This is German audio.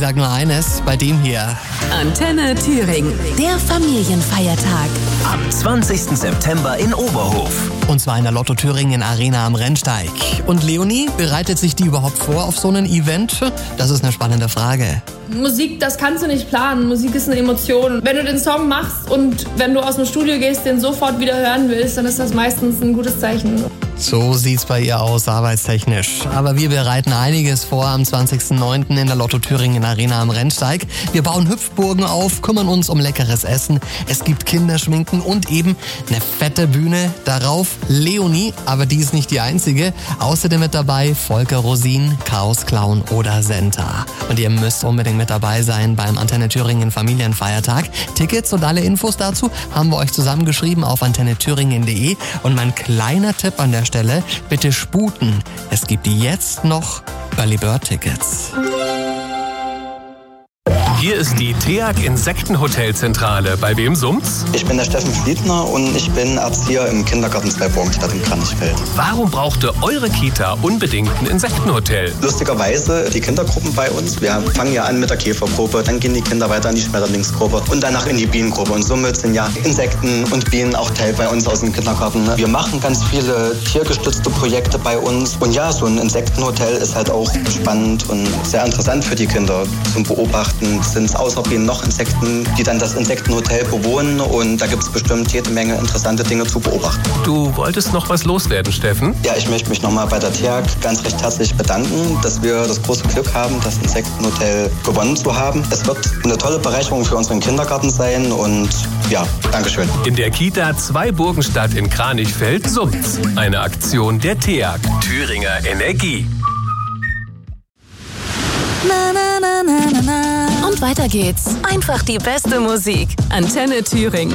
sag nur eines, bei dem hier. Antenne Thüringen, der Familienfeiertag. Am 20. September in Oberhof. Und zwar in der Lotto Thüringen Arena am Rennsteig. Und Leonie, bereitet sich die überhaupt vor auf so ein Event? Das ist eine spannende Frage. Musik, das kannst du nicht planen. Musik ist eine Emotion. Wenn du den Song machst und wenn du aus dem Studio gehst, den sofort wieder hören willst, dann ist das meistens ein gutes Zeichen. So sieht's bei ihr aus, arbeitstechnisch. Aber wir bereiten einiges vor am 20.09. in der Lotto Thüringen Arena am Rennsteig. Wir bauen Hüpfburgen auf, kümmern uns um leckeres Essen. Es gibt Kinderschminken und eben eine fette Bühne. Darauf Leonie, aber die ist nicht die einzige. Außerdem mit dabei Volker Rosin, Chaos Clown oder Senta. Und ihr müsst unbedingt mit dabei sein beim Antenne Thüringen Familienfeiertag. Tickets und alle Infos dazu haben wir euch zusammengeschrieben auf antennethüringen.de. Und mein kleiner Tipp an der Stelle, bitte sputen. Es gibt jetzt noch Early Bird Tickets. Hier ist die TEAG Insektenhotelzentrale. Bei wem summt's? Ich bin der Steffen Fliedner und ich bin Erzieher im Kindergarten Zweiburgenstadt in Kranichfeld. Warum brauchte eure Kita unbedingt ein Insektenhotel? Lustigerweise die Kindergruppen bei uns. Wir fangen ja an mit der Käfergruppe, dann gehen die Kinder weiter in die Schmetterlingsgruppe und danach in die Bienengruppe. Und somit sind ja Insekten und Bienen auch Teil bei uns aus dem Kindergarten. Wir machen ganz viele tiergestützte Projekte bei uns. Und ja, so ein Insektenhotel ist halt auch spannend und sehr interessant für die Kinder zum Beobachten. Sind es außer Bienen noch Insekten, die dann das Insektenhotel bewohnen, und da gibt es bestimmt jede Menge interessante Dinge zu beobachten. Du wolltest noch was loswerden, Steffen? Ja, ich möchte mich nochmal bei der TEAG ganz recht herzlich bedanken, dass wir das große Glück haben, das Insektenhotel gewonnen zu haben. Es wird eine tolle Bereicherung für unseren Kindergarten sein und ja, Dankeschön. In der Kita Zweiburgenstadt in Kranichfeld summt's. Eine Aktion der TEAG, Thüringer Energie. Na, na, na, na, na, na. Und weiter geht's. Einfach die beste Musik. Antenne Thüringen.